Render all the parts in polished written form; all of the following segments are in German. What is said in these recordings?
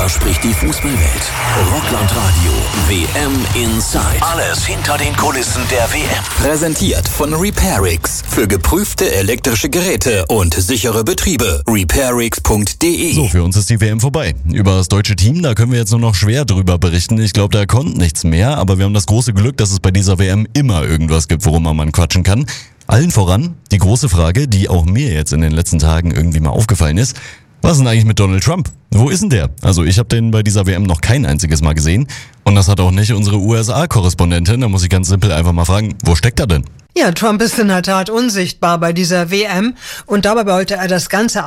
Darüber spricht die Fußballwelt. Rockland Radio WM Inside. Alles hinter den Kulissen der WM. Präsentiert von Repairix. Für geprüfte elektrische Geräte und sichere Betriebe. Repairix.de. So, für uns ist die WM vorbei. Über das deutsche Team, da können wir jetzt nur noch schwer drüber berichten. Ich glaube, da kommt nichts mehr. Aber wir haben das große Glück, dass es bei dieser WM immer irgendwas gibt, worüber man quatschen kann. Allen voran die große Frage, die auch mir jetzt in den letzten Tagen irgendwie mal aufgefallen ist. Was ist denn eigentlich mit Donald Trump? Wo ist denn der? Also ich habe den bei dieser WM noch kein einziges Mal gesehen. Und das hat auch nicht unsere USA-Korrespondentin. Da muss ich ganz simpel einfach mal fragen, wo steckt er denn? Ja, Trump ist in der Tat unsichtbar bei dieser WM und dabei wollte er das ganze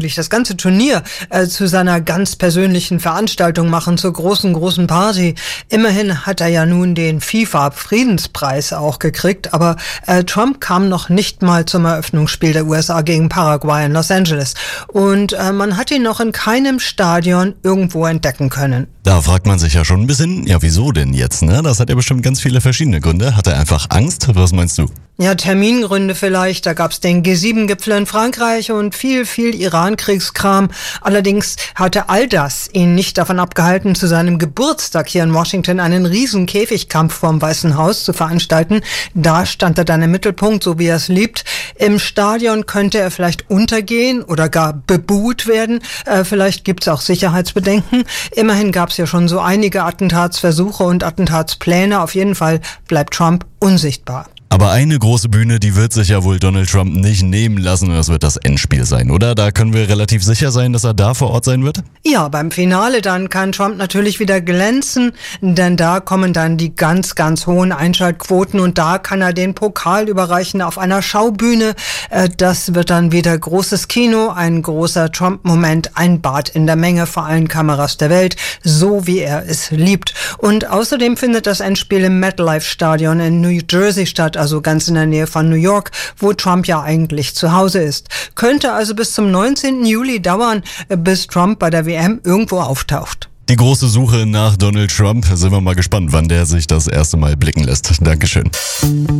Turnier zu seiner ganz persönlichen Veranstaltung machen, zur großen Party. Immerhin hat er ja nun den FIFA-Friedenspreis auch gekriegt, aber Trump kam noch nicht mal zum Eröffnungsspiel der USA gegen Paraguay in Los Angeles und man hat ihn noch in keinem Stadion irgendwo entdecken können. Da fragt man sich ja schon ein bisschen, ja wieso denn jetzt, ne? Das hat ja bestimmt ganz viele verschiedene Gründe. Hat er einfach Angst? Was meinst du? Ja, Termingründe vielleicht. Da gab's den G7-Gipfel in Frankreich und viel Iran-Kriegskram. Allerdings hatte all das ihn nicht davon abgehalten, zu seinem Geburtstag hier in Washington einen riesen Käfigkampf vorm Weißen Haus zu veranstalten. Da stand er dann im Mittelpunkt, so wie er es liebt. Im Stadion könnte er vielleicht untergehen oder gar bebuht werden. Vielleicht gibt's auch Sicherheitsbedenken. Immerhin gab's ja schon so einige Attentatsversuche und Attentatspläne. Auf jeden Fall bleibt Trump unsichtbar. Aber eine große Bühne, die wird sich ja wohl Donald Trump nicht nehmen lassen und das wird das Endspiel sein, oder? Da können wir relativ sicher sein, dass er da vor Ort sein wird? Ja, beim Finale dann kann Trump natürlich wieder glänzen, denn da kommen dann die ganz hohen Einschaltquoten und da kann er den Pokal überreichen auf einer Schaubühne. Das wird dann wieder großes Kino, ein großer Trump-Moment, ein Bad in der Menge vor allen Kameras der Welt, so wie er es liebt. Und außerdem findet das Endspiel im MetLife-Stadion in New Jersey statt, also ganz in der Nähe von New York, wo Trump ja eigentlich zu Hause ist. Könnte also bis zum 19. Juli dauern, bis Trump bei der WM irgendwo auftaucht. Die große Suche nach Donald Trump, sind wir mal gespannt, wann der sich das erste Mal blicken lässt. Dankeschön.